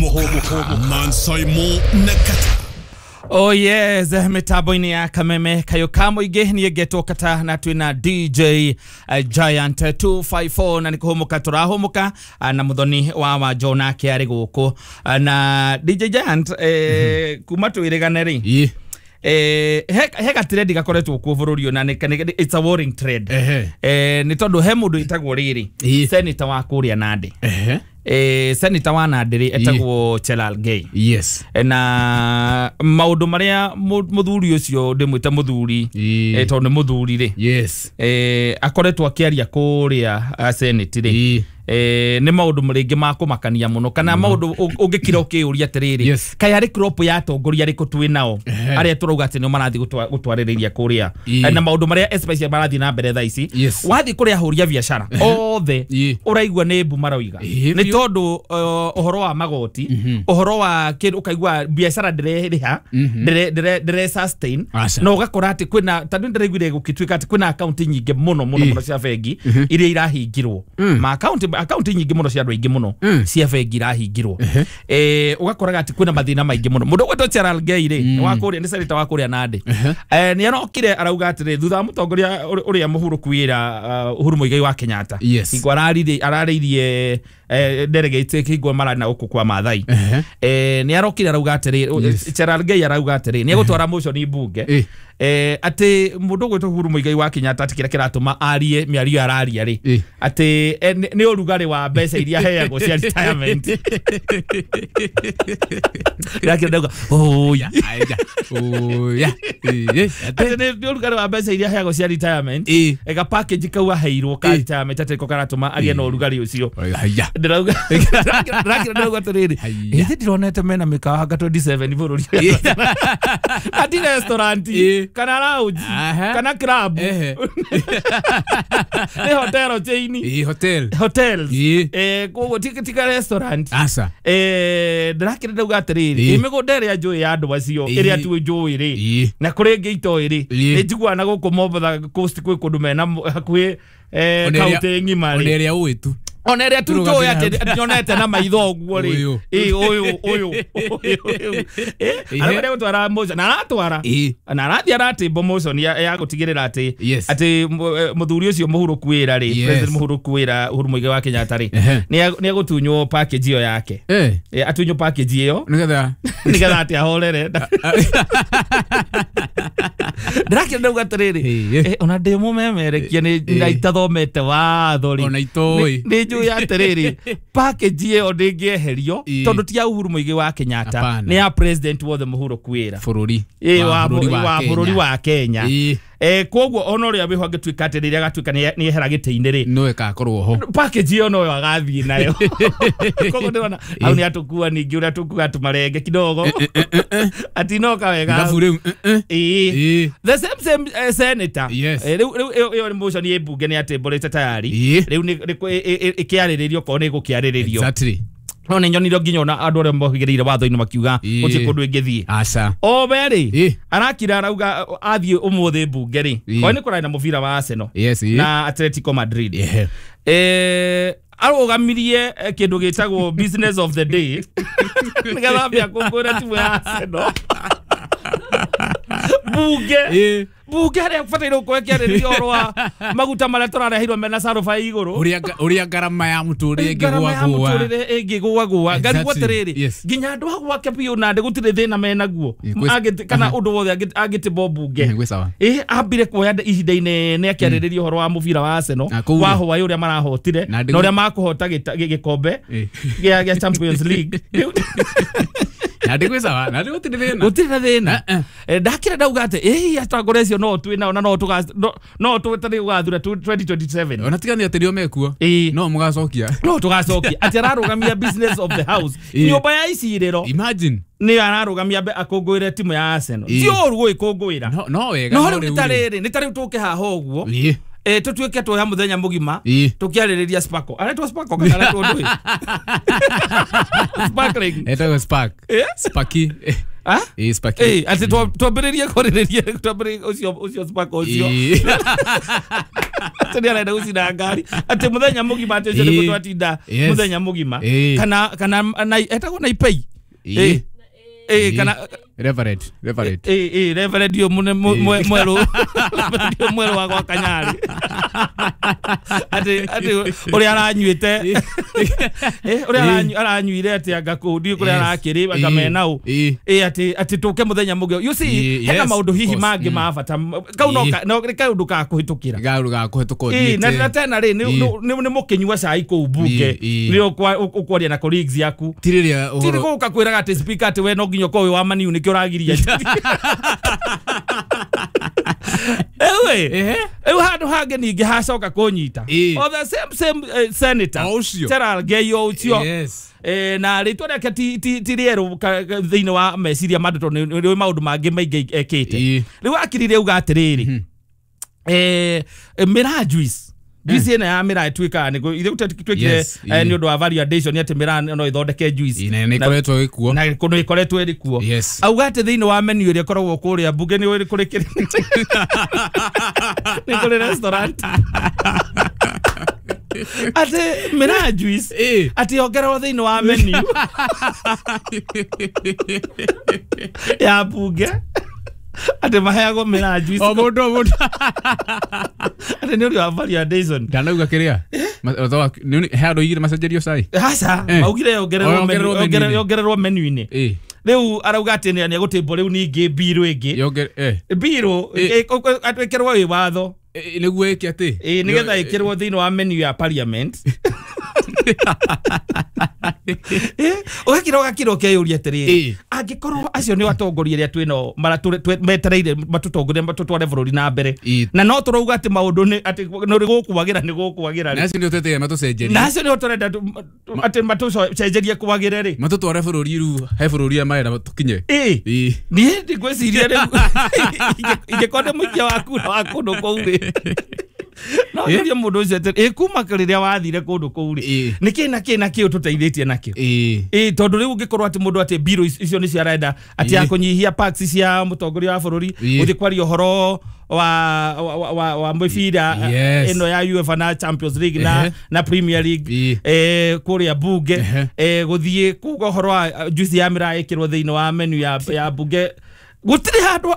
Homoka Mansoimo Nakata. Oh yes, mitambo-ini ya kameme kayo kamo ige ni geto kata na twina DJ Giant 254 na nikuhomoka turahomoka na muthoni wa Jona kiari guku na DJ Giant kuma twirigane ri heka trade gakoretwo ku bururi ona it's a warring trade ni tondu he mundu itagwo riri senator wa kuria Nandi senator wa Nandi etagwo Chelal Gay yes na maudu maria muthuri ucio ndimwita muthuri tondu muthuri ri yes akoretwo akiaria kuria senate ri ni maudu mringi makumakania muno kana maudu ungikira ukiuria atiriri kai ari crop ya tongoria riku twinao aria turauga ati no marathi gutwaririria kuria na maudu maria especially marathi na mbere tha ici wathi kuria huria biashara othe uraigwa ni mbu maroiga ni tondu uhoro wa magoti uhoro wa kindu ukaigwa biashara ndiriha ndire sustain no ugakora ati kwina tandu ndiraigwire gukitwika ati kwina account nyingi muno cia bengi iria irahingirwo ma account nyingi muno cia andu aingi muno cia bengi irahingirwo ugakoraga ati kwina mathina maingi muno mundu gwetwo Chelal Gay ri wa kuria ni senator wa kuria Nandi ni arokire arauga ati thutha mutongoria uria muhuru kuira Uhuru Muigai wa Kenyatta araririe delegate kigwa mara na uku kwa Maathai ni arokire arauga ati Chelal Gay arauga ati ni gutwara motion bunge ati mundu gwetwo Uhuru Muigai wa Kenyatta ati kira kiratuma arie miario araria ri ati ni urugari wa mbeca iria heagwo cia retirement yakirega oya ati ni urugari wa mbeca iria heagwo cia retirement ega package kaua heirwo ka retirement ati ko karatuma agie no urugari ucio ndirauga atiriri ithi ndironete mena mikawa 27 bururi ati restaurant kana lounge kana club ni hotel chain hotels kogo tika restaurant asa ndakire ndauga atiriri imigundere ya njui ya andu acio iria tu njui ri na kuri ngeito iri ni njigua na guku Mombasa coast kwi kundu mena hakui kaunti ngima ri oneria uitu oneria tu to ya nyonete na maitho guo ri uyu arabere gutwara motion na aratwara na arathi arati motion ya gutigirira ati muthuri ucio muhuru kuira ri president muhuru kuira Uhuru Muigai wa Kenyatta ri ni agutunywo package iyo yake atunyo package iyo nigetha ati ahorere ndakire ndauga atiriri ona ndimo memerekia ni itathomete watho ri ona itoi niju ya atiriri package iyo ndingieherio tondu ti ya Uhuru Muigai wa Kenyatta ni ya president wothe muhuru kuira bururi wa bururi wa Kenya koguo onoria biho agitwika atiriria gatwika ni ehera giteini ri no ekakorwo ho package iyo no agathii nayo koguo ndona au ni atukua ningi uria tukuga tumarenge kidogo ati no kawega ngafure the same senator riu ni motion ye bunge ni atemborete tayari riu ni ikiariririo ko ni gukiariririo exactly no ni nyoniro nginyona andu aria mohigirire watho-ini makiuga uti kundu ingithii asa o beri arakira arauga athie umuthi bunge ri ko ni kurana mubira wa Arsenal na Atletico Madrid arugamirie kindu gitagwo business of the day nigathabia kungura timu ya Arsenal bunge aria kufatire ukwekereria orwa maguta maria turarehirwo mena sarofa iguru uria garama ya muturire ngigwa ngari gwatiriri nginya andu agwa kapio na ndi gutire thina menaguo kana undu wothe agitibo bunge ambire kuoya ihinda-ini ni akiaririria uhoro wa mubira wa Arsenal wa Hawaii uria marahotire na uria makuhota gikombe gia Champions League Nadigwisawa gutire thina ndakira ndauga ati atangorecio no twina no twetani ugathura 2027 ona tigani ati rio mekuo no mugacokia ati ararugamia business of the house nyumba ya iciriro imagine ni ararugamia akungwire timu ya Arsenal sio rugo ikungwira no wega no ni tari tuke haha uguo tutuike twoya muthenya mugima tukiaririria Sparko aretwo Sparko kana aretwo ndui sparkling spark sparky Spaki. Ati twambiririe korirerie twambiririe ucio Spaki ucio. Ati arenda gucina ngari. Ati muthenya mugima ati ucio niko twatinda muthenya mugima. Kana etagwo na ipei. Kana Reverend. Reverend yo mwero wa kwa Kanyari. Ati uri aranyuite. Uri aranyuire ati agakudi kuri arakiri bakamena ati tuke muthenya mugio. You see hena maundu hihi mangi mabata. Kaundu ka kuhitukira. Na tena ri ni mukinyua cai ku bunge. Ni ukwaria na colleagues yaku. Tiriria tiri guka kwiraga ati speaker ati we no nginyo ko wa Mani ni kio ragiria. Handu hange ningi hacoka kunyita. O the same senator. Gerald Geyo ucio. Na ritwa reke ti rieru thiini wa meciria mandu ni maundu mangi maingi ekite. Riu akirire uga atiriri. Mira juice. Juice ena ya mira twika ni ithe twikire ni undu wa validation ati mira no ithondeke juice ine ikoretwo ikuo na kuno ikoretwo iri kuo auga ati thiini wa menu iri koragwo kuria bunge ni uri kurikiri ni kuri restaurant ati mira juice ati ongerwo thiini wa menu ya bunge ate maheago mira juice o mundu ate ni uri wa validation ndanauga kiria ni hado yire masajerio sai hasa maugire ongererwo menu ini riu arauga ati ni agutimbo riu ningi biro ingi biro atwekerwo wi watho niguo iki ati nigetha ikirwo thiini wa menu ya parliament Ogakira keyuria atiri angikorwo acio ni watongoria ria twino metereire matutongoria matutware bururi na mbere na no turouga ati maundu ni ati no rigukuagira na acio ni utete matucenjeria na acio ni utorenda ati matucenjeria kuagira ri matutware bururi ru he bururi ya maira tukinye ni ndi gwiciria ri ingikonde muikia waku no kouri no ndio mundu ucio kuma kiriria wathire kundu kuuri niki tuteithitie nakio tondu riu ngikorwo ati mundu ati biro icio ni ciarenda ati akunyihia packs cia mutongoria wa bururi uthi kwaria horo wa mwifira ino ya UEFA na Champions League na Premier League kuria bunge guthie kugo horo juice ya mira ikirwo thiini wa menu ya bunge gutiri handu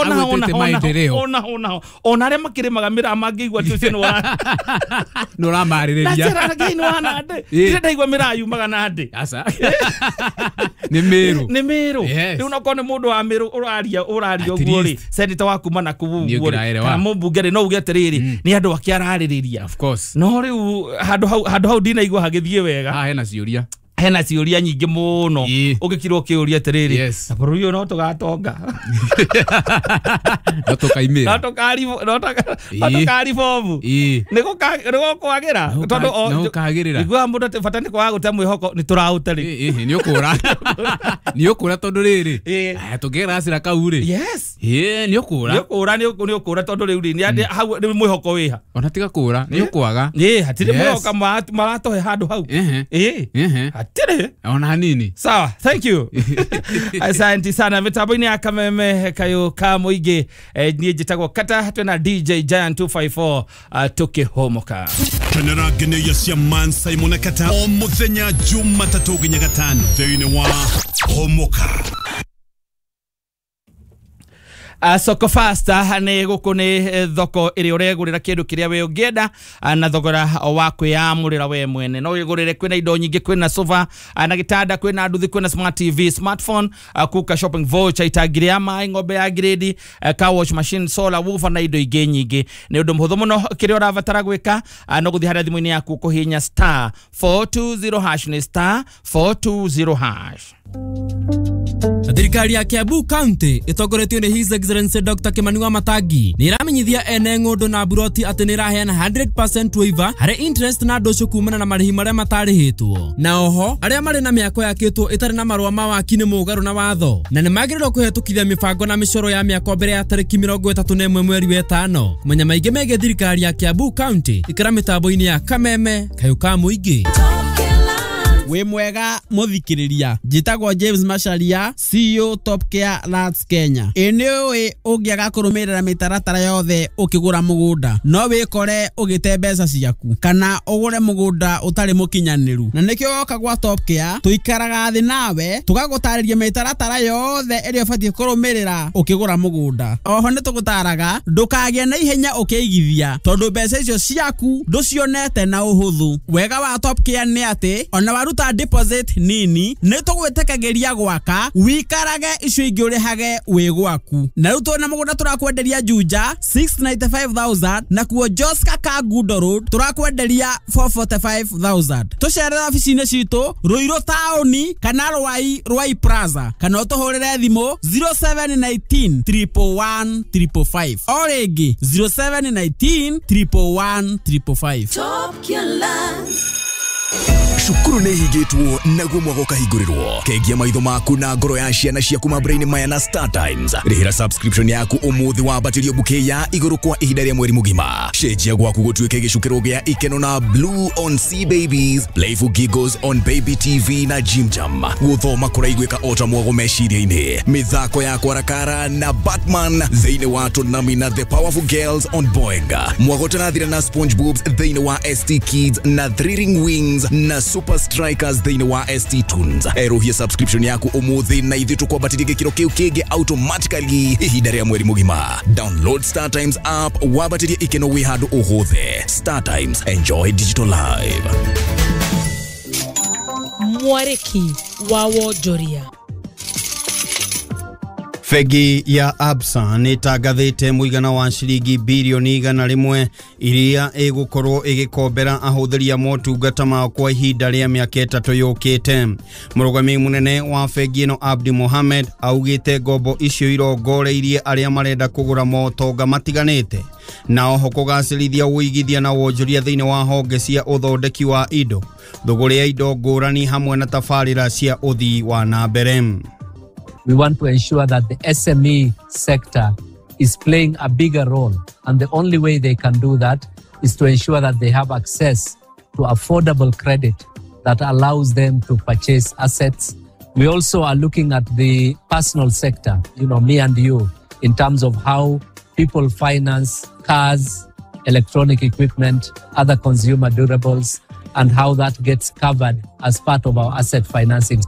ona aria makirimaga mira mangigwa ti ucio no ramariria na cera gaino ana nde ire ndaigwa mira yumaga na nde asa ni miru riu no kone mundu wa miru uraria uguo ri senator waku mana kuguo kana mumbunge no uge atiriri ni andu akiaraririria of course no riu handu hau ndinaigwa hagithie wega hena ciuria nyingi muno ugikirwo kiuria atiriri na bururi no tugatonga no tukaimira no tukaribomu niko kwagira tondu no kagirira igwa mundu ati bata ni kwa guta mwihoko ni turautari ni ukura tondu riri tugera cira kauri ni ukura tondu riu ni andi hau ni mwihoko wiha ona tiga kura ni ukwaga hatiri mwihoka maratohe handu hau hatiri ona hanini sawa thank you asante sana mitambo-ini ya Kameme kayo ka muingi nie njitagwo kata twena DJ Giant 254 tukihomoka kenera gene cia Mansai Monekata o muthenya Jumatatu nginya Gatano thiini wa homoka Soko Fasta ni guku ni thoko iri uregurira kindu kiria we ungienda na thogora wa kwiyamurira we mwene no igurire kwina indo nyingi kwina sofa na gitanda kwina nduthi kwina smart TV smartphone kuka shopping voucher itagiria mai ngombe ya grade car wash machine solar woofer na indo ingi nyingi ni undu muhuthu muno kiria urabatara gwika no guthi haria thimu-ini yaku kuhinya *420# ni *420#. Thirikari ya Kiambu County itongoretio ni His Excellency Dr. Kimani Wamatangi ni iramenyithia ene ng'undu na buroti ati ni iraheana 100% waiver hari interest na ndoco kumana na marihi maria matarihitwo na oho aria mari na miako yakitwo itari na marua ma waki ni mugaru na watho na ni magirirwo kuhetukithia mibango na micoro ya miako mbere ya tariki 31 mweri wa 5 kumenya maingi mege thirikari ya Kiambu County ikira mitambo-ini ya Kameme kayo ka muingi we mwega muthikiriria njitagwo James Macharia CEO Top Care Rats Kenya enewe ungiaga kurumirira mitaratara yothe ukigura mugunda no wikore ugite mbeca ciaku kana ugure mugunda utari mukinyaniru na nikyo oka gwa Top Care tuikaraga thi nawe tugagutariria mitaratara yothe iri ubatie kurumirira ukigura mugunda oho nitugutaraga ndukagie na ihenya ukiigithia tondu mbeca icio ciaku nducionete na uhuthu wega wa Top Care ni ati ona waruta deposit nini nitugwitekageria gwaka wikarage icio ingi urihage wi gwaku na ruto na mugunda turakwenderia Juja 695,000 na kuo Joska Kagundo Road turakwenderia 445,000 tucerera ofisine citu Ruiru taoni kana Rwai Plaza kana utuhurire thimu 0719 111 555 oringi 0719 111 555 Top Care Lands. Shukuru ne higitwo naguo mwagoka higurirwo kegia maitho maku na ngoro ya ciana ciaku mabrain maya na Star Times rihira subscription yaku umuthi wa batirio buke ya iguru kwa ihinda rĩa mweri mugima cenjia gwaku gutuike gicukiro gĩa ikeno na Blue on Sea Babies Playful Giggles on Baby TV na Jim Jam guthoma kuraiguika ota mwago meciria-ini mithako ya kwarakara na Batman thĩinĩ wa Tonami na The Powerful Girls on Boeing mwago tanathira na SpongeBob's thĩinĩ wa ST Kids na Thrilling Wings na Super Strikers thĩinĩ wa ST Tunes erohia subscription yaku umuthi na ithitu kwa batiri gikiro kiu kige automatically ihinda rĩa mweri mugima download Star Times app wabatiri ikeno wi handu uhuthe Star Times enjoy digital live Mwariki wa Wonjoria Fegi ya Absa nĩtangathĩte mũigana wa ciringi bilioni 100 iria ĩgũkorwo ĩgĩkombera ahũthĩri a motungata mao kwa ihinda rĩa mĩaka 3 yũkĩte. Mũrũgamĩrĩri mũnene wa Fegi ĩno Abdi Mohamed augĩte ngombo icio irongoreirie arĩa marenda kũgũra motonga matiganĩte na oho kũgacĩrithia ũigithia na wonjoria thĩinĩ wa honge cia ũthondeki wa indo thũgũrĩ ya indo ngũrani hamwe na tabarĩra cia ũthii wa na mbere. We want to ensure that the SME sector is playing a bigger role. And the only way they can do that is to ensure that they have access to affordable credit that allows them to purchase assets. We also are looking at the personal sector, me and you, in terms of how people finance cars, electronic equipment, other consumer durables, and how that gets covered as part of our asset financing.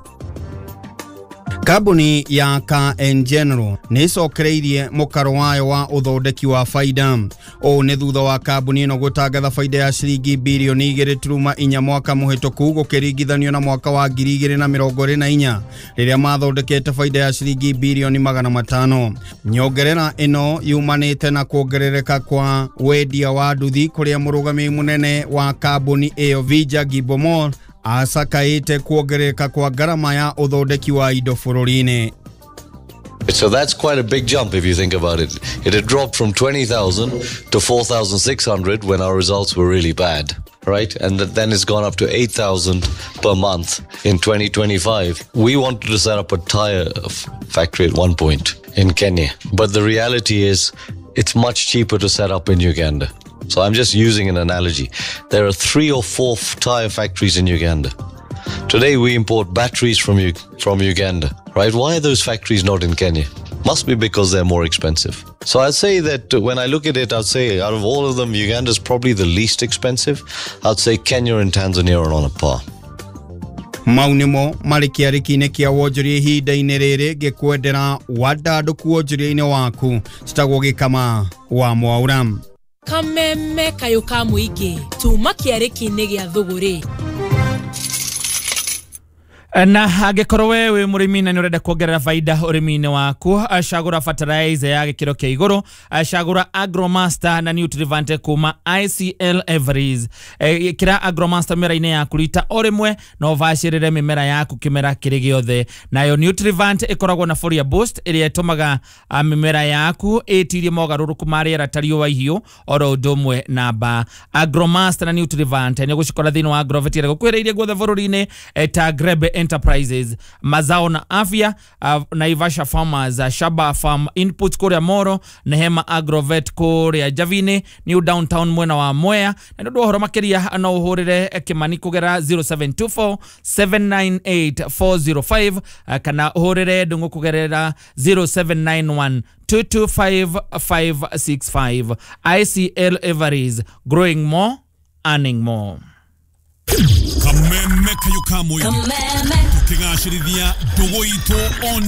Kambuni ya KN General nĩcokereirie mũkaro wayo wa ũthondeki wa faida. O nĩ thutha wa kambuni ĩno gũtangatha faida ya ciringi bilioni 2.4 mwaka mũhĩtũku gũkĩringithanio na mwaka wa 2024 rĩrĩa mathondekete faida ya ciringi bilioni 500. Nyongerera ĩno yumanĩte na kuongerereka kwa wendia wa nduthi kũrĩa mũrũgamĩrĩri mũnene wa kambuni ĩyo Vijay Gibomor asakaite kuongereka kwa gharama ya uthondeki wa indo bũrũri-inĩ. So that's quite a big jump if you think about it. It had dropped from 20,000 to 4,600 when our results were really bad, right? And then it's gone up to 8,000 per month in 2025. We wanted to set up a tire factory at one point in Kenya, but the reality is it's much cheaper to set up in Uganda. So I'm just using an analogy. There are 3 or 4 tire factories in Uganda. Today we import batteries from Uganda, right? Why are those factories not in Kenya? Must be because they're more expensive. So I'd say that when I look at it, I'd say out of all of them, Uganda is probably the least expensive. I'd say Kenya and Tanzania are on a par. Maunimo marikiariki-inĩ kĩa wonjoria ihinda-inĩ rĩrĩ gĩkwendera wandandũku wonjoria-inĩ waku citagwo gĩkama wa Mwaura. Kameme kayo ka muingi tuma kiariki-inĩ gĩa thũgũrĩ. Na angĩkorwo wewe mũrĩmi na nĩ ũrenda kuongerera faida ũrĩmi-inĩ waku acagũra fertilizer ya gĩkĩro kĩa igũrũ acagũra Agromaster na Nutrivant kuma ICL Everest kira Agromaster mĩmera-inĩ yaku rita o rĩmwe no bacĩrĩre mĩmera yaku kĩmera kĩrĩ gĩothe nayo Nutrivant ĩkoragwo na Foliar Boost ĩrĩa ĩtũmaga mĩmera yaku ĩtirie mogarũrũku ma rĩera ta riũa ihiũ oro ũndũ ũmwe na mbaa. Agromaster na Nutrivant nĩ gũcikora thĩinĩ wa Agrovet ĩrĩa gũkuhĩrĩirie guothe bũrũri-inĩ ta Grebe Enterprises, Mazao na Afya, Naivasha Farmers, Shaba Farm Inputs Korea Moro, Nehema Agrovet Korea Javine, New Downtown Mwena wa Mwea, na ndodo horo makeria na uhorire Kimani kugera 0724 798 405, kana uhorire dungu kugerera 0791 225 565. ICL Everest, growing more, earning more. Kameme kayo kamwe. Tukigashirithia dogo ito on